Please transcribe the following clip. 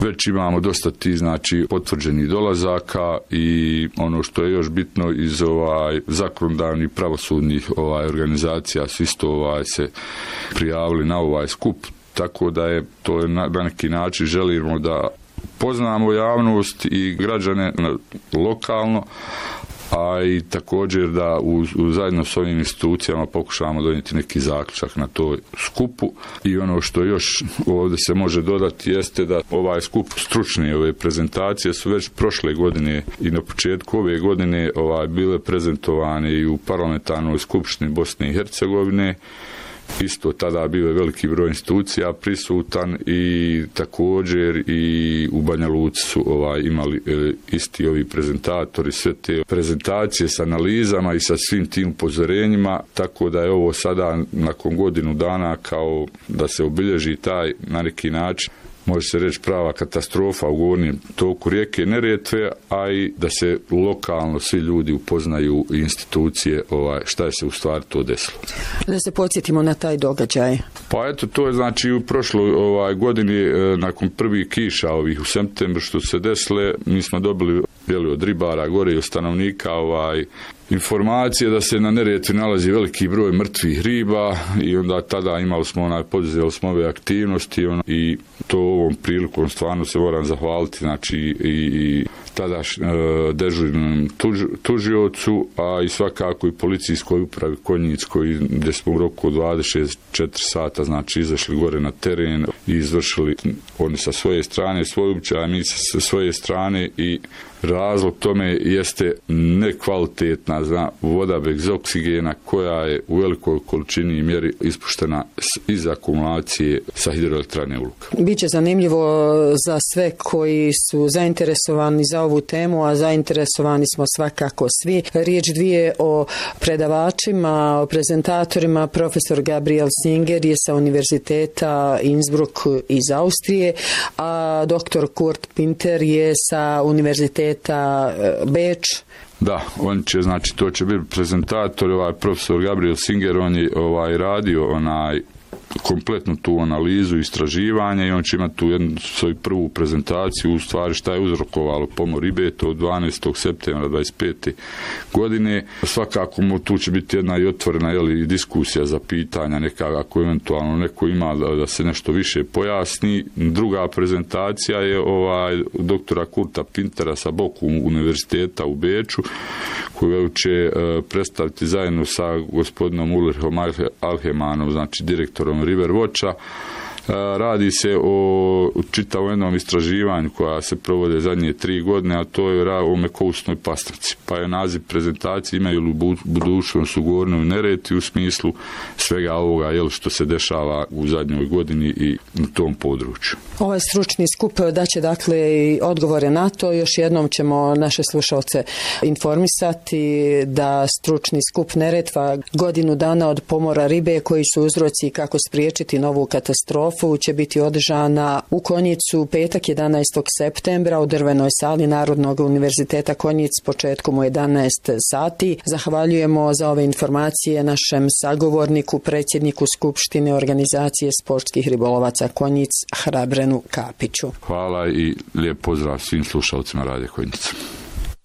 Već imamo dosta ti potvrđenih dolazaka i ono što je još bitno iz zakonodavnih pravosudnih organizacija su isto se prijavili na ovaj skup, tako da je to na neki način želimo da poznamo javnost i građane lokalno, a i također da zajedno s ovim institucijama pokušavamo donijeti neki zaključak na toj skupu. I ono što još ovdje se može dodati jeste da ovaj skup stručne ove prezentacije su već prošle godine i na početku ove godine bile prezentovane i u parlamentarnoj skupštini Bosne i Hercegovine. Isto tada bio je veliki broj institucija prisutan i također i u Banja Luci su imali isti ovi prezentatori, sve te prezentacije s analizama i sa svim tim upozorenjima, tako da je ovo sada nakon godinu dana kao da se obilježi taj na neki način, može se reći prava katastrofa u gornjem toku rijeke Neretve, a i da se lokalno svi ljudi upoznaju i institucije šta je se u stvari to desilo. Da se podsjetimo na taj događaj. Pa eto, to je u prošloj godini nakon prvih kiša ovih u septembru što se desile, mi smo dobili od ribara gore i od stanovnika informacije da se na Neretvi nalazi veliki broj mrtvih riba i onda tada poduzeli smo ove aktivnosti i to ovom prilikom stvarno se moram zahvaliti i tada dežurnom tužiocu, a i svakako i policijskoj upravi Konjickoj gdje smo u roku od 24 sata izašli gore na teren i izvršili oni sa svoje strane svoj običaj, mi sa svoje strane i razlog tome jeste nekvalitetna voda bez oksigena koja je u velikoj količini i mjeri ispuštena iz akumulacije sa hidroelektrane Uluka. Biće zanimljivo za sve koji su zainteresovani za ovu temu, a zainteresovani smo svakako svi. Riječ dvije o predavačima, o prezentatorima. Profesor Gabriel Singer je sa Univerziteta Innsbruck iz Austrije, a doktor Kurt Pinter je sa Univerziteta Beč. Da, on će, to će biti prezentator, profesor Gabriel Singer, on je radio kompletnu tu analizu i istraživanje i on će imati tu jednu svoju prvu prezentaciju u stvari šta je uzrokovalo pomor ribe, to od 12. septembra 25. godine. Svakako tu će biti jedna i otvorena diskusija za pitanja neka, ako eventualno neko ima da se nešto više pojasni. Druga prezentacija je doktora Kurta Pintera sa Boku univerziteta u Beču, koju će predstaviti zajedno sa gospodinom Ulrichom Alhemanom, direktorom River Watcha. Radi se o čitavom jednom istraživanju koja se provode zadnje 3 godine, a to je o mekousnoj pastrci. Pa je naziv prezentacije imaju li budućnost u gornjoj Neretvi u smislu svega ovoga što se dešava u zadnjoj godini i na tom području. Ovaj stručni skup daće i odgovore na to. Još jednom ćemo naše slušalce informisati da stručni skup Neretva godinu dana od pomora ribe koji su uzroci kako spriječiti novu katastrofu će biti održana u Konjicu petak 11. septembra u drvenoj sali Narodnog univerziteta Konjic početkom u 11 sati. Zahvaljujemo za ove informacije našem sagovorniku, predsjedniku Skupštine organizacije sportskih ribolovaca Konjic Hrabrenu Kapiću. Hvala i lijep pozdrav svim slušalcima Radio Konjica.